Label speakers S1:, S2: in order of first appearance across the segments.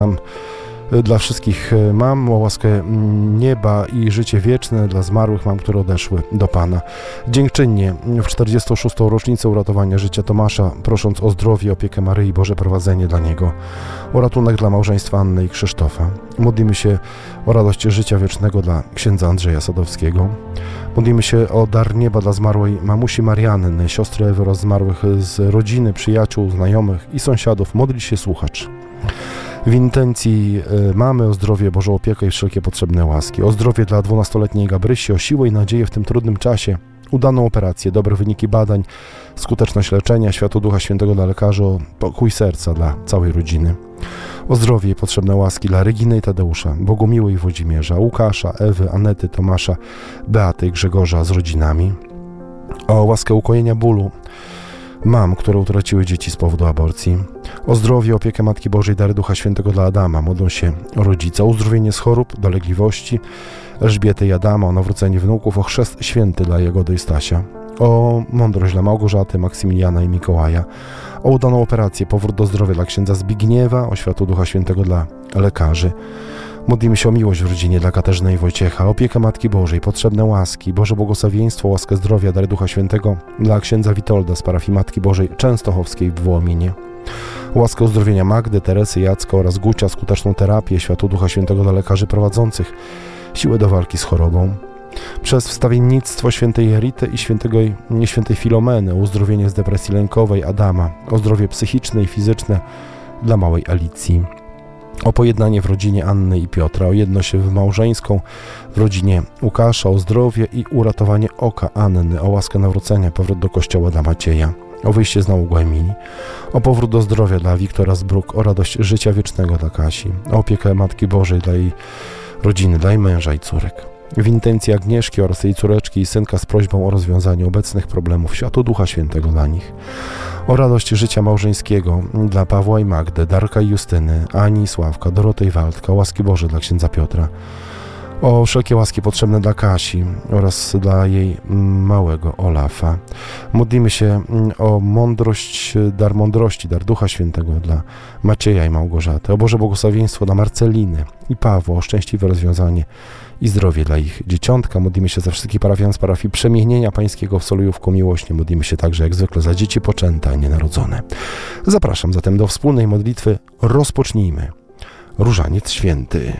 S1: Dla wszystkich mam o łaskę nieba i życie wieczne dla zmarłych mam, które odeszły do Pana. Dziękczynnie w 46. rocznicę uratowania życia Tomasza, prosząc o zdrowie, opiekę Maryi i Boże prowadzenie dla niego, o ratunek dla małżeństwa Anny i Krzysztofa. Modlimy się o radość życia wiecznego dla księdza Andrzeja Sadowskiego. Modlimy się o dar nieba dla zmarłej mamusi Marianny, siostry Ewy oraz zmarłych z rodziny, przyjaciół, znajomych i sąsiadów. Modli się słuchacz. W intencji mamy o zdrowie, Bożą opiekę i wszelkie potrzebne łaski. O zdrowie dla 12-letniej Gabrysi, o siłę i nadzieję w tym trudnym czasie, udaną operację, dobre wyniki badań, skuteczność leczenia, światło Ducha Świętego dla lekarzy, o pokój serca dla całej rodziny. O zdrowie i potrzebne łaski dla Reginy i Tadeusza, Bogumiły i Włodzimierza, Łukasza, Ewy, Anety, Tomasza, Beaty i Grzegorza z rodzinami. O łaskę ukojenia bólu mam, które utraciły dzieci z powodu aborcji. O zdrowie, opiekę Matki Bożej, dary Ducha Świętego dla Adama. Modlą się o rodzica. O uzdrowienie z chorób, dolegliwości Elżbiety i Adama. O nawrócenie wnuków. O chrzest święty dla Jagody i Stasia. O mądrość dla Małgorzaty, Maksymiliana i Mikołaja. O udaną operację, powrót do zdrowia dla księdza Zbigniewa. O światło Ducha Świętego dla lekarzy. Modlimy się o miłość w rodzinie dla Katarzyny i Wojciecha, opiekę Matki Bożej, potrzebne łaski, Boże błogosławieństwo, łaskę zdrowia, dary Ducha Świętego dla księdza Witolda z parafii Matki Bożej Częstochowskiej w Wołominie. Łaskę uzdrowienia Magdy, Teresy, Jacka oraz Gucia, skuteczną terapię, światło Ducha Świętego dla lekarzy prowadzących, siłę do walki z chorobą. Przez wstawiennictwo świętej Erity i świętej Filomeny, uzdrowienie z depresji lękowej Adama, o zdrowie psychiczne i fizyczne dla małej Alicji. O pojednanie w rodzinie Anny i Piotra, o jedność małżeńską w rodzinie Łukasza, o zdrowie i uratowanie oka Anny, o łaskę nawrócenia, powrót do kościoła dla Macieja, o wyjście z nałogu Emilii, o powrót do zdrowia dla Wiktora z Bruk, o radość życia wiecznego dla Kasi, o opiekę Matki Bożej dla jej rodziny, dla jej męża i córek. W intencji Agnieszki oraz jej córeczki i synka z prośbą o rozwiązanie obecnych problemów, światło Ducha Świętego dla nich. O radość życia małżeńskiego dla Pawła i Magdy, Darka i Justyny, Ani i Sławka, Doroty i Waldka, łaski Boże dla księdza Piotra. O wszelkie łaski potrzebne dla Kasi oraz dla jej małego Olafa. Modlimy się o mądrość, dar Ducha Świętego dla Macieja i Małgorzaty. O Boże błogosławieństwo dla Marceliny i Pawła, o szczęśliwe rozwiązanie i zdrowie dla ich dzieciątka. Modlimy się za wszystkich parafian z parafii Przemienienia Pańskiego w Solujówku Miłośnie. Modlimy się także jak zwykle za dzieci poczęte, a nienarodzone. Zapraszam zatem do wspólnej modlitwy. Rozpocznijmy. Różaniec Święty.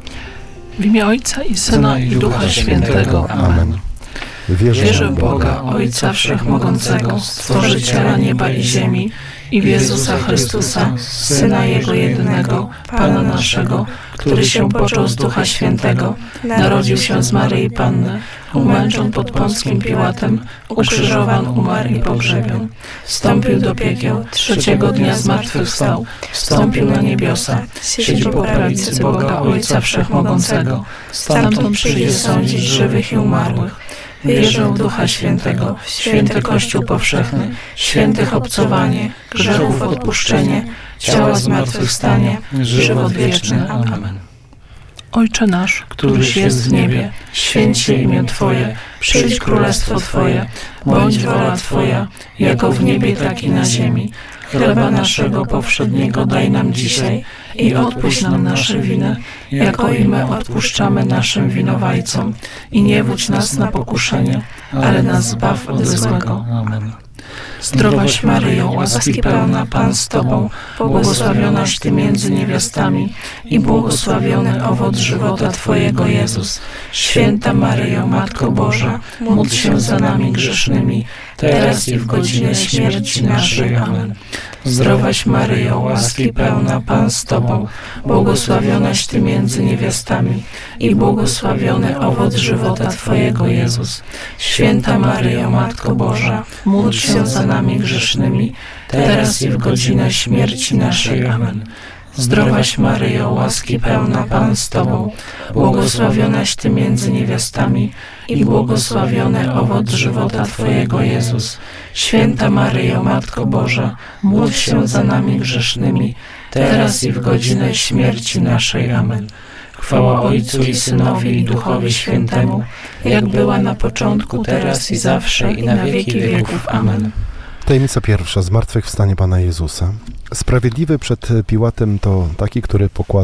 S2: W imię Ojca i Syna i Ducha Świętego. Amen. Wierzę w Boga, Ojca Wszechmogącego, Stworzyciela nieba i ziemi, i w Jezusa Chrystusa, Syna Jego jedynego, Pana naszego, który się począł z Ducha Świętego, narodził się z Maryi Panny, umęczon pod Pąckim Piłatem, ukrzyżowan, umarł i pogrzebion. Wstąpił do piekieł, trzeciego dnia zmartwychwstał, wstąpił na niebiosa, siedzi po prawicy Boga Ojca Wszechmogącego, stamtąd przyjdzie sądzić żywych i umarłych. Wierzę w Ducha Świętego, w święty Kościół powszechny, świętych obcowanie, grzechów odpuszczenie, ciała zmartwychwstanie, żywot wieczny. Amen. Ojcze nasz, któryś jest w niebie, święć się imię Twoje, przyjdź królestwo Twoje, bądź wola Twoja, jako w niebie, tak i na ziemi. Chleba naszego powszedniego daj nam dzisiaj i odpuść nam nasze winy, jako i my odpuszczamy naszym winowajcom. I nie wódź nas na pokuszenie, ale nas zbaw od złego. Amen. Zdrowaś Maryjo, łaski pełna, Pan z Tobą, błogosławionaś Ty między niewiastami i błogosławiony owoc żywota Twojego, Jezus. Święta Maryjo, Matko Boża, módl się za nami grzesznymi, teraz i w godzinę śmierci naszej. Amen. Zdrowaś Maryjo, łaski pełna, Pan z Tobą, błogosławionaś Ty między niewiastami i błogosławiony owoc żywota Twojego, Jezus. Święta Maryjo, Matko Boża, módl się za nami grzesznymi, teraz i w godzinę śmierci naszej. Amen. Zdrowaś Maryjo, łaski pełna, Pan z Tobą, błogosławionaś Ty między niewiastami i błogosławiony owoc żywota Twojego, Jezus. Święta Maryjo, Matko Boża, módl się za nami grzesznymi, teraz i w godzinę śmierci naszej. Amen. Chwała Ojcu i Synowi i Duchowi Świętemu, jak była na początku, teraz i zawsze, i na wieki wieków. Amen.
S1: Tajemnica pierwsza. Zmartwychwstanie Pana Jezusa. Sprawiedliwy przed Piłatem to taki, który pokłada